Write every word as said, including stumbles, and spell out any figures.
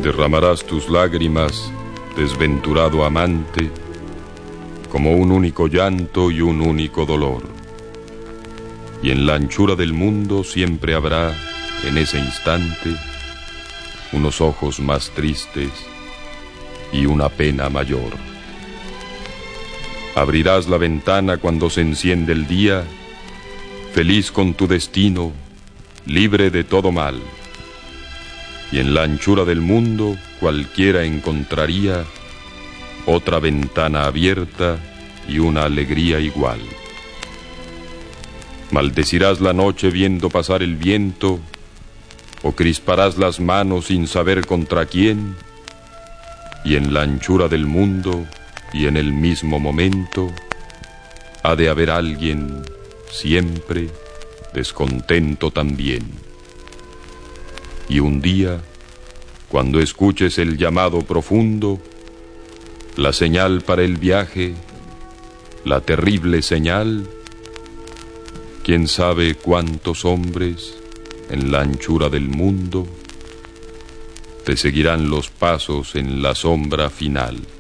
Derramarás tus lágrimas, desventurado amante, como un único llanto y un único dolor. Y en la anchura del mundo siempre habrá, en ese instante, unos ojos más tristes y una pena mayor. Abrirás la ventana cuando se enciende el día, feliz con tu destino, libre de todo mal. Y en la anchura del mundo cualquiera encontraría otra ventana abierta y una alegría igual. Maldecirás la noche viendo pasar el viento, o crisparás las manos sin saber contra quién, y en la anchura del mundo y en el mismo momento ha de haber alguien siempre descontento también. Y un día, cuando escuches el llamado profundo, la señal para el viaje, la terrible señal, quién sabe cuántos hombres en la anchura del mundo te seguirán los pasos en la sombra final.